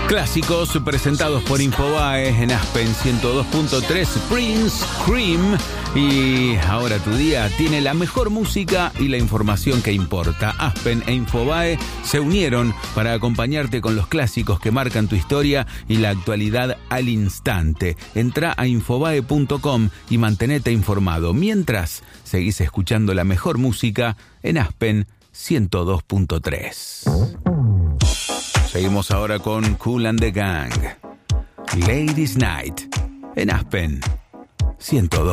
Clásicos presentados por Infobae en Aspen 102.3, Prince, Cream. Y ahora tu día tiene la mejor música y la información que importa. Aspen e Infobae se unieron para acompañarte con los clásicos que marcan tu historia y la actualidad al instante. Entrá a infobae.com y mantenete informado. Mientras, seguís escuchando la mejor música en Aspen 102.3. Seguimos ahora con Kool and the Gang. Ladies Night en Aspen 102.3.